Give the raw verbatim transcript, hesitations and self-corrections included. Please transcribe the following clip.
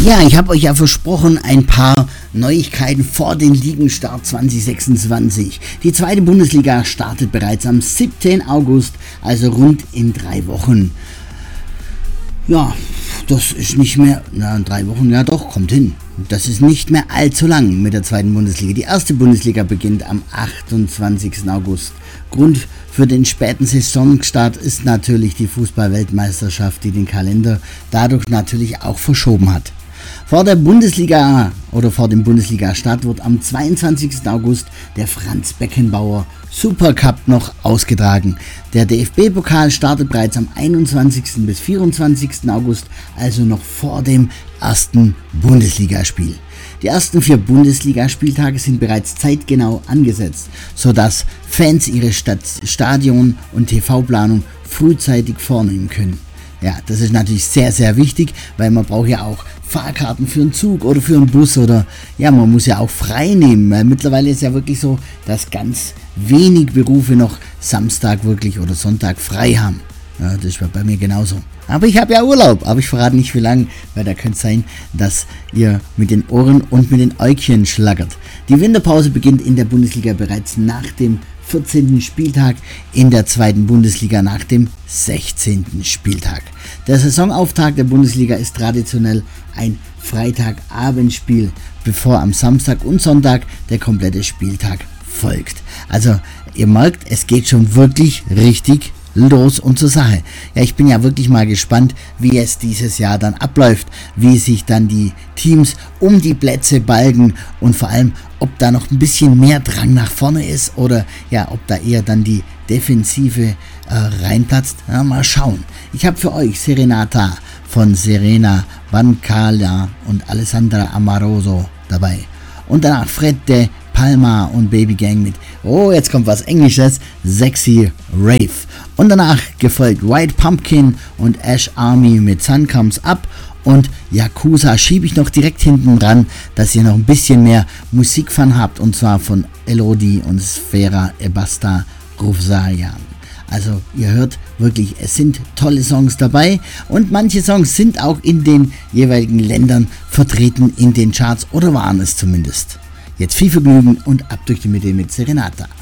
Ja, ich habe euch ja versprochen, ein paar Neuigkeiten vor den Ligenstart zwanzig sechsundzwanzig. Die zweite Bundesliga startet bereits am siebten August, also rund in drei Wochen. Ja, das ist nicht mehr, na, in drei Wochen, ja doch, kommt hin. Das ist nicht mehr allzu lang mit der zweiten Bundesliga. Die erste Bundesliga beginnt am achtundzwanzigsten August. Grund für den späten Saisonstart ist natürlich die Fußball-Weltmeisterschaft, die den Kalender dadurch natürlich auch verschoben hat. Vor der Bundesliga oder vor dem Bundesliga-Start wird am zweiundzwanzigsten August der Franz Beckenbauer Supercup noch ausgetragen. Der D F B-Pokal startet bereits am einundzwanzigsten bis vierundzwanzigsten August, also noch vor dem ersten Bundesligaspiel. Die ersten vier Bundesligaspieltage sind bereits zeitgenau angesetzt, sodass Fans ihre Stat- Stadion- und T V-Planung frühzeitig vornehmen können. Ja, das ist natürlich sehr, sehr wichtig, weil man braucht ja auch Fahrkarten für einen Zug oder für einen Bus oder ja, man muss ja auch frei nehmen, weil mittlerweile ist ja wirklich so, dass ganz wenig Berufe noch Samstag wirklich oder Sonntag frei haben. Ja, das ist bei mir genauso. Aber ich habe ja Urlaub, aber ich verrate nicht wie lang, weil da könnte es sein, dass ihr mit den Ohren und mit den Äugchen schlackert. Die Winterpause beginnt in der Bundesliga bereits nach dem vierzehnten Spieltag, in der zweiten Bundesliga nach dem sechzehnten Spieltag. Der Saisonauftakt der Bundesliga ist traditionell ein Freitagabendspiel, bevor am Samstag und Sonntag der komplette Spieltag folgt. Also ihr merkt, es geht schon wirklich richtig los und zur Sache. Ja, ich bin ja wirklich mal gespannt, wie es dieses Jahr dann abläuft, wie sich dann die Teams um die Plätze balgen und vor allem, ob da noch ein bisschen mehr Drang nach vorne ist oder ja, ob da eher dann die Defensive äh, reinplatzt. Ja, mal schauen. Ich habe für euch Serenata von Serena Vancaglia und Alessandra Amoroso dabei. Und danach Fred de Palma und Baby Gang mit, oh, jetzt kommt was Englisches, Sexy Rave. Und danach gefolgt White Pumpkin und Ash Army mit Sun Comes Up. Und Yakuza schiebe ich noch direkt hinten dran, dass ihr noch ein bisschen mehr Musikfan habt. Und zwar von Elodie und Sfera Ebasta Rufsarian. Also ihr hört wirklich, es sind tolle Songs dabei. Und manche Songs sind auch in den jeweiligen Ländern vertreten in den Charts oder waren es zumindest. Jetzt viel Vergnügen und ab durch die Mitte mit Serenata.